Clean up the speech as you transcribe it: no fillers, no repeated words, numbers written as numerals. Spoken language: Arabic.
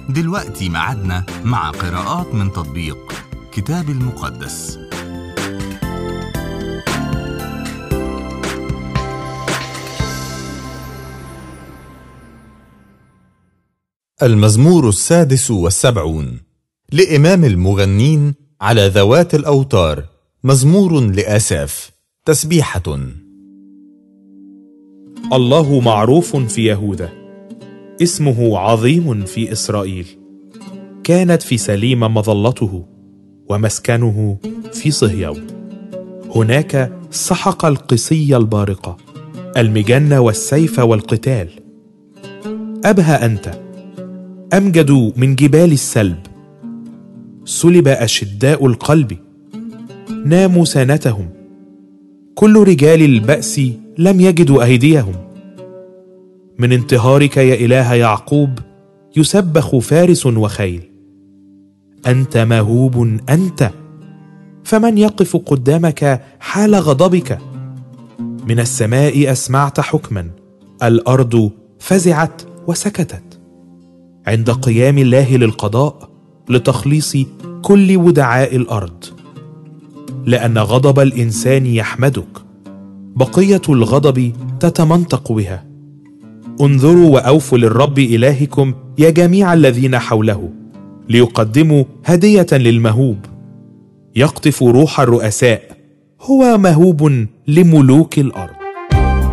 دلوقتي ميعادنا مع قراءات من تطبيق كتاب المقدس. المزمور 76 لإمام المغنين على ذوات الأوتار، مزمور لآساف، تسبيحة. الله معروف في يهوذا، اسمه عظيم في إسرائيل. كانت في سليم مظلته، ومسكنه في صهيون. هناك سحق القصي البارقة، المجن والسيف والقتال. أبهى أنت، أمجد من جبال السلب. سلب أشداء القلب، ناموا سانتهم. كل رجال البأس لم يجدوا أيديهم. من انتهارك يا إله يعقوب يسبخ فارس وخيل. أنت مهوب أنت، فمن يقف قدامك حال غضبك؟ من السماء أسمعت حكما، الأرض فزعت وسكتت. عند قيام الله للقضاء، لتخليص كل ودعاء الأرض. لأن غضب الإنسان يحمدك، بقية الغضب تتمنطق بها. انظروا وأوفوا للرب إلهكم يا جميع الذين حوله، ليقدموا هدية للمهوب. يقطف روح الرؤساء، هو مهوب لملوك الأرض.